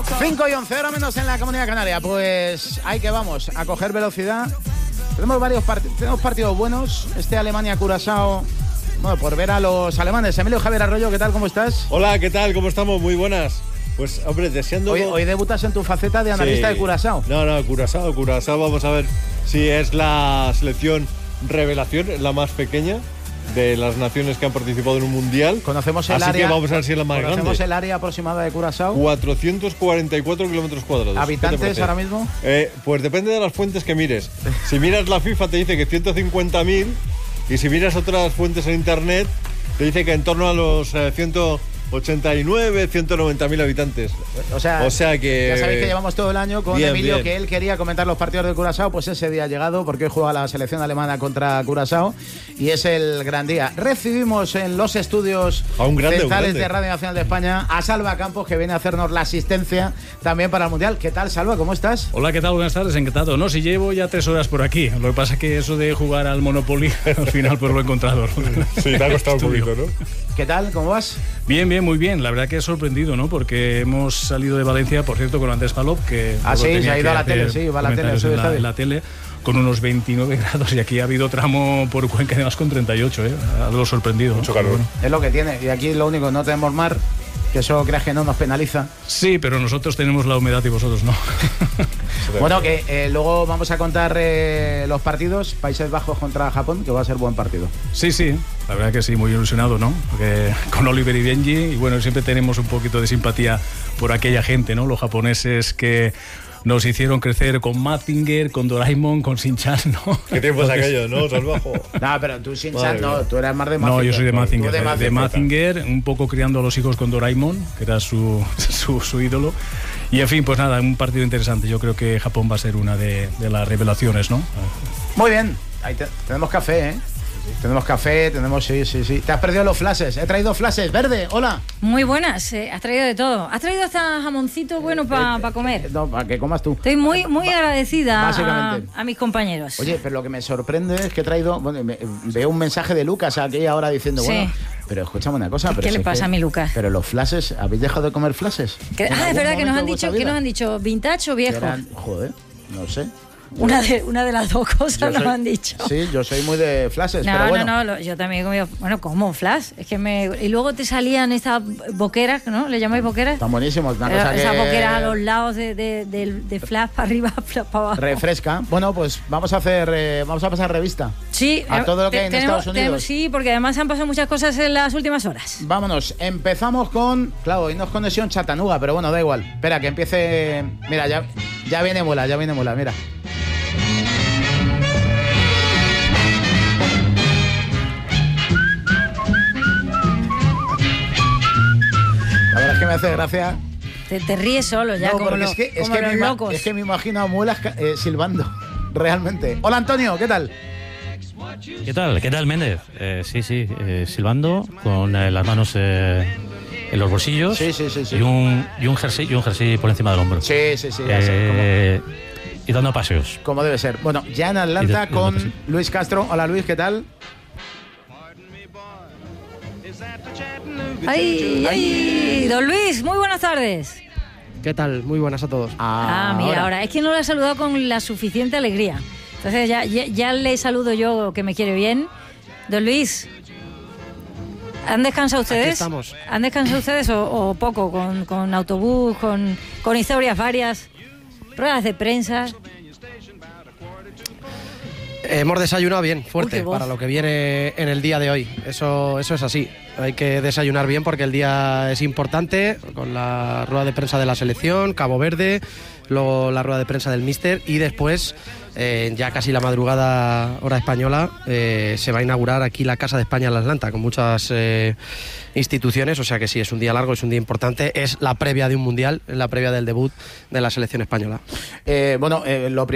5:11, ahora menos en la Comunidad Canaria. Pues ahí que vamos, a coger velocidad. Tenemos tenemos partidos buenos. Alemania-Curazao. Bueno, por ver a los alemanes. Emilio Javier Arroyo, ¿qué tal? ¿Cómo estás? Hola, ¿qué tal? ¿Cómo estamos? Muy buenas. Pues, hombre, deseando... Hoy debutas en tu faceta de analista de Curazao. No, Curazao. Vamos a ver si es la selección revelación, la más pequeña de las naciones que han participado en un mundial. Conocemos el Así área. Que vamos a ver si es la más grande. Conocemos el área aproximada de Curazao. 444 kilómetros cuadrados. ¿Habitantes ahora mismo? Pues depende de las fuentes que mires. Si miras la FIFA te dice que 150.000 y si miras otras fuentes en internet te dice que en torno a los 189, 190.000 habitantes. O sea que... Ya sabéis que llevamos todo el año con Emilio, que él quería comentar los partidos de Curazao, pues ese día ha llegado porque hoy juega la selección alemana contra Curazao y es el gran día. Recibimos en los estudios centrales de Radio Nacional de España a Salva Campos, que viene a hacernos la asistencia también para el Mundial. ¿Qué tal, Salva? ¿Cómo estás? Hola, ¿qué tal? Buenas tardes, encantado. No, si llevo ya 3 horas por aquí. Lo que pasa es que eso de jugar al Monopoly, al final pues lo he encontrado. Sí, te ha costado un poquito, ¿no? ¿Qué tal? ¿Cómo vas? Bien, muy bien. La verdad que he sorprendido, ¿no? Porque hemos salido de Valencia, por cierto, con Andrés Palop, que... sí, se ha ido a la tele, sí, va a la tele. En la tele, con unos 29 grados, y aquí ha habido tramo por Cuenca, además con 38, algo sorprendido. Mucho calor. Bueno. Es lo que tiene, y aquí lo único, no tenemos mar, que eso creas que no nos penaliza. Sí, pero nosotros tenemos la humedad y vosotros no. Bueno, que luego vamos a contar los partidos. Países Bajos contra Japón, que va a ser buen partido. Sí, la verdad que sí, muy ilusionado, ¿no? Porque con Oliver y Benji, y bueno, siempre tenemos un poquito de simpatía por aquella gente, ¿no? Los japoneses que nos hicieron crecer con Mazinger, con Doraemon, con Shin-Chan, ¿no? ¿Qué tiempo es aquello, no, Salvajo? No, pero tú Shin-Chan no, tú eras más de Mazinger. No, yo soy de Mazinger, de Mazinger, un poco criando a los hijos con Doraemon, que era su ídolo. Y en fin, pues nada, un partido interesante. Yo creo que Japón va a ser una de las revelaciones, ¿no? Muy bien, ahí tenemos café, ¿eh? Tenemos café, sí. Te has perdido los flashes. He traído flashes. Verde, hola. Muy buenas, has traído de todo. Has traído hasta jamoncito bueno para comer. No, para que comas tú. Estoy muy agradecida a mis compañeros. Oye, pero lo que me sorprende es que he traído... Bueno, veo un mensaje de Lucas aquí ahora diciendo, sí. Bueno... Pero escúchame una cosa. ¿Qué le pasa a mi Lucas? Pero los flashes, ¿habéis dejado de comer flashes? Es verdad que nos han dicho vintage o viejo. Joder, no sé. Una de las dos cosas nos han dicho. Sí, yo soy muy de flashes, pero bueno. No, yo también he comido... Bueno, ¿cómo? Flash. Es que y luego te salían estas boqueras, ¿no? ¿Le llamáis boqueras? Están buenísimos. Esas boqueras a los lados de flash para arriba, flash para abajo. Refresca. Bueno, pues vamos a pasar revista. Sí. A todo lo que hay en Estados Unidos. Sí, porque además han pasado muchas cosas en las últimas horas. Vámonos. Empezamos con... Claro, hoy no es conexión Chattanooga, pero bueno, da igual. Espera, que empiece... Mira, ya viene Muela, mira. La verdad es que me hace gracia. Te ríes solo ya, como los locos. Es que me imagino a Muelas silbando, realmente. Hola, Antonio, ¿qué tal? ¿Qué tal, Méndez? Sí, silbando, con las manos en los bolsillos. Sí. Y un jersey por encima del hombro. Sí. Ya sé, y dando paseos. Como debe ser. Bueno, ya en Atlanta con Luis Castro. Hola, Luis, ¿qué tal? ¡Ay! Don Luis, muy buenas tardes. ¿Qué tal? Muy buenas a todos. Mira, ahora es que no lo he saludado con la suficiente alegría. Entonces ya le saludo yo, que me quiere bien. Don Luis, ¿han descansado ustedes? Aquí estamos. ¿Han descansado ustedes o poco? Con autobús, con historias varias, pruebas de prensa. Hemos desayunado bien, fuerte, para lo que viene en el día de hoy. Eso es así. Hay que desayunar bien porque el día es importante, con la rueda de prensa de la selección, Cabo Verde, luego la rueda de prensa del míster y después, ya casi la madrugada hora española, se va a inaugurar aquí la Casa de España en Atlanta, con muchas instituciones, o sea que sí, es un día largo, es un día importante, es la previa de un mundial, la previa del debut de la selección española. Lo primero